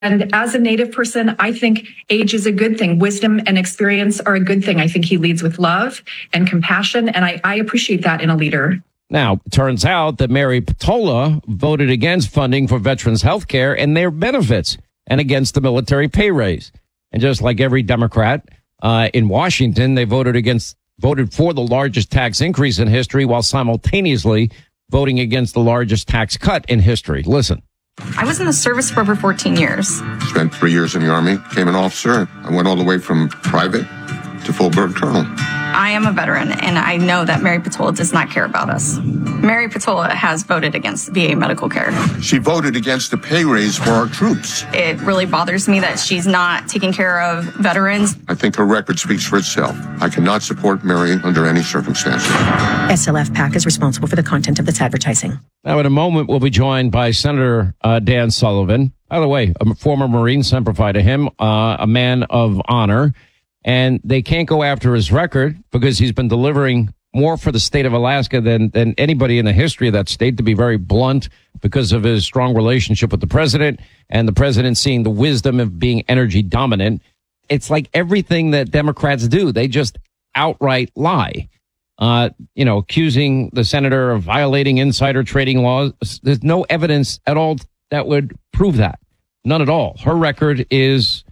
And as a Native person, I think age is a good thing. Wisdom and experience are a good thing. I think he leads with love and compassion, and I appreciate that in a leader. Now, it turns out that Mary Peltola voted against funding for veterans' health care and their benefits and against the military pay raise. And just like every Democrat in Washington, they voted for the largest tax increase in history while simultaneously voting against the largest tax cut in history. Listen. I was in the service for over 14 years. Spent 3 years in the Army, became an officer. I went all the way from private to full-bird colonel. I am a veteran, and I know that Mary Peltola does not care about us. Mary Peltola has voted against VA medical care. She voted against the pay raise for our troops. It really bothers me that she's not taking care of veterans. I think her record speaks for itself. I cannot support Mary under any circumstances. SLF PAC is responsible for the content of this advertising. Now, in a moment, we'll be joined by Senator Dan Sullivan. By the way, a former Marine, Semper Fi to him, a man of honor. And they can't go after his record because he's been delivering more for the state of Alaska than anybody in the history of that state, to be very blunt, because of his strong relationship with the president and the president seeing the wisdom of being energy dominant. It's like everything that Democrats do. They just outright lie, accusing the senator of violating insider trading laws. There's no evidence at all that would prove that. None at all. Her record is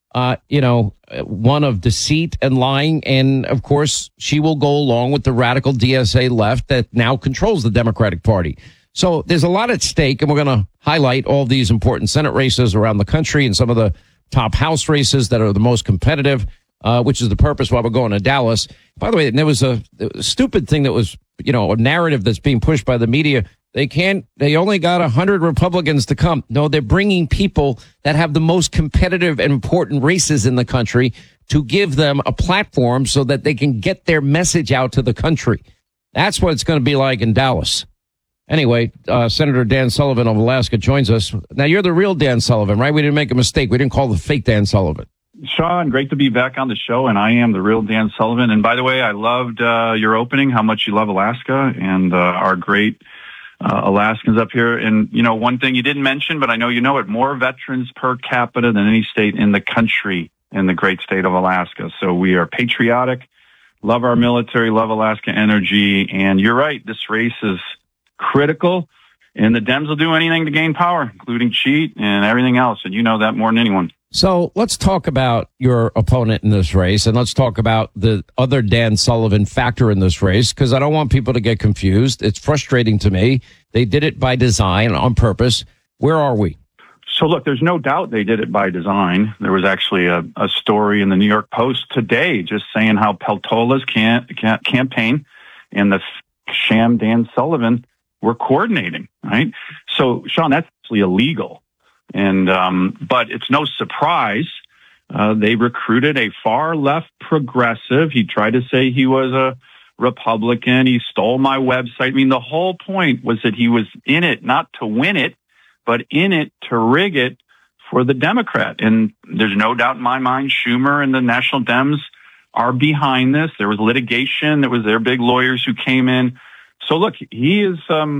one of deceit and lying. And of course, she will go along with the radical DSA left that now controls the Democratic Party. So there's a lot at stake, and we're going to highlight all these important Senate races around the country and some of the top House races that are the most competitive, which is the purpose why we're going to Dallas. By the way, there was a stupid thing that was, a narrative that's being pushed by the media. They only got 100 Republicans to come. No, they're bringing people that have the most competitive and important races in the country to give them a platform so that they can get their message out to the country. That's what it's going to be like in Dallas. Anyway, Senator Dan Sullivan of Alaska joins us. Now, you're the real Dan Sullivan, right? We didn't make a mistake. We didn't call the fake Dan Sullivan. Sean, great to be back on the show, and I am the real Dan Sullivan. And by the way, I loved your opening, how much you love Alaska and our great Alaskans up here. And, one thing you didn't mention, but I know you know it, more veterans per capita than any state in the country in the great state of Alaska. So we are patriotic, love our military, love Alaska energy. And you're right, this race is critical, and the Dems will do anything to gain power, including cheat and everything else. And you know that more than anyone. So let's talk about your opponent in this race, and let's talk about the other Dan Sullivan factor in this race, because I don't want people to get confused. It's frustrating to me. They did it by design, on purpose. Where are we? So look, there's no doubt they did it by design. There was actually a story in the New York Post today just saying how Peltola's campaign and the sham Dan Sullivan were coordinating, right? So, Sean, that's actually illegal. And, but it's no surprise. They recruited a far left progressive. He tried to say he was a Republican. He stole my website. I mean, the whole point was that he was in it not to win it, but in it to rig it for the Democrat. And there's no doubt in my mind, Schumer and the National Dems are behind this. There was litigation. There was their big lawyers who came in. So look, he is,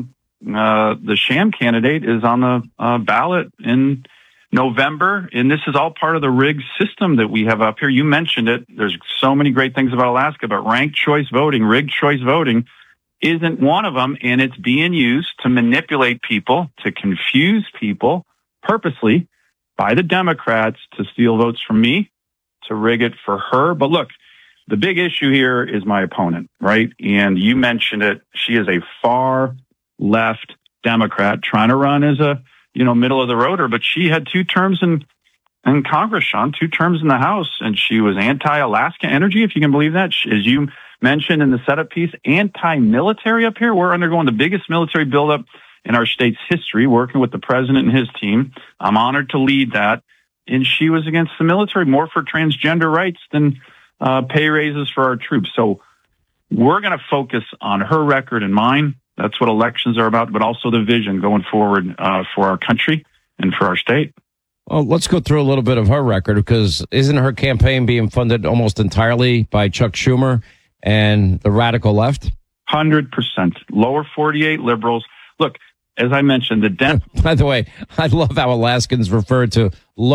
the sham candidate is on the ballot in November, and this is all part of the rigged system that we have up here. You mentioned it. There's so many great things about Alaska, but ranked choice voting, rigged choice voting isn't one of them, and it's being used to manipulate people, to confuse people purposely by the Democrats to steal votes from me, to rig it for her. But look, the big issue here is my opponent, right? And you mentioned it. She is a far left Democrat trying to run as a, middle of the roader, but she had 2 terms in Congress, Sean, 2 terms in the House, and she was anti-Alaska energy, if you can believe that. As you mentioned in the setup piece, anti-military up here. We're undergoing the biggest military buildup in our state's history, working with the president and his team. I'm honored to lead that. And she was against the military, more for transgender rights than pay raises for our troops. So we're going to focus on her record and mine. That's what elections are about, but also the vision going forward for our country and for our state. Well, let's go through a little bit of her record, because isn't her campaign being funded almost entirely by Chuck Schumer and the radical left? 100%. Lower 48 liberals. Look, as I mentioned, the By the way, I love how Alaskans refer to low